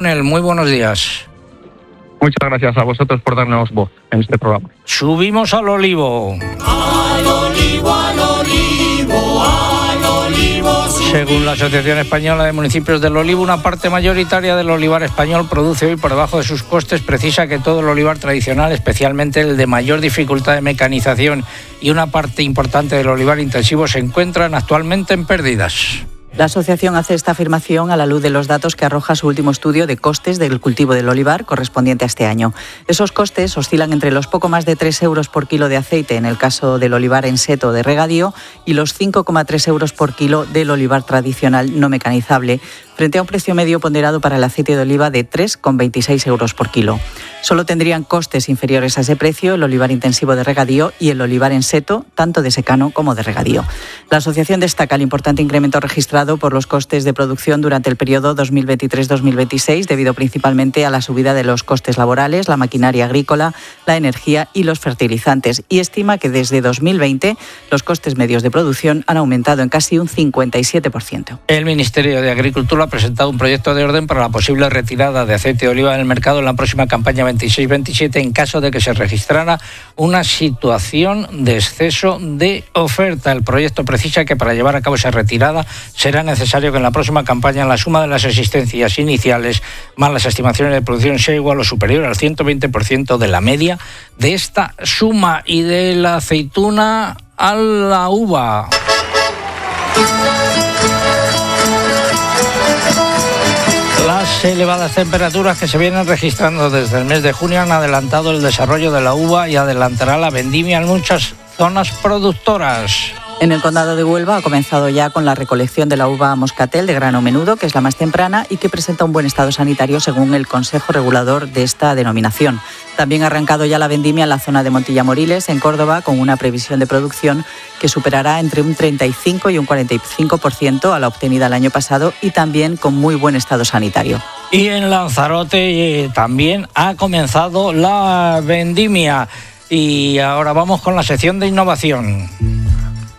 Muy buenos días. Muchas gracias a vosotros por darnos voz en este programa. Subimos al olivo. Al olivo, al olivo, al olivo. Según la Asociación Española de Municipios del Olivo, una parte mayoritaria del olivar español produce hoy por debajo de sus costes. Precisa que todo el olivar tradicional, especialmente el de mayor dificultad de mecanización, y una parte importante del olivar intensivo se encuentran actualmente en pérdidas. La asociación hace esta afirmación a la luz de los datos que arroja su último estudio de costes del cultivo del olivar correspondiente a este año. Esos costes oscilan entre los poco más de 3 euros por kilo de aceite en el caso del olivar en seto de regadío y los 5,3 euros por kilo del olivar tradicional no mecanizable, frente a un precio medio ponderado para el aceite de oliva de 3,26 euros por kilo. Solo tendrían costes inferiores a ese precio el olivar intensivo de regadío y el olivar en seto, tanto de secano como de regadío. La asociación destaca el importante incremento registrado por los costes de producción durante el periodo 2023-2026, debido principalmente a la subida de los costes laborales, la maquinaria agrícola, la energía y los fertilizantes, y estima que desde 2020 los costes medios de producción han aumentado en casi un 57%. El Ministerio de Agricultura ha presentado un proyecto de orden para la posible retirada de aceite de oliva del mercado en la próxima campaña 26-27 en caso de que se registrara una situación de exceso de oferta. El proyecto precisa que para llevar a cabo esa retirada será necesario que en la próxima campaña la suma de las existencias iniciales más las estimaciones de producción sea igual o superior al 120% de la media de esta suma. Y de la aceituna a la uva. Las elevadas temperaturas que se vienen registrando desde el mes de junio han adelantado el desarrollo de la uva y adelantará la vendimia en muchas zonas productoras. En el condado de Huelva ha comenzado ya con la recolección de la uva moscatel de grano menudo, que es la más temprana y que presenta un buen estado sanitario según el Consejo Regulador de esta denominación. También ha arrancado ya la vendimia en la zona de Montilla Moriles, en Córdoba, con una previsión de producción que superará entre un 35 y un 45% a la obtenida el año pasado y también con muy buen estado sanitario. Y en Lanzarote también ha comenzado la vendimia. Y ahora vamos con la sección de innovación.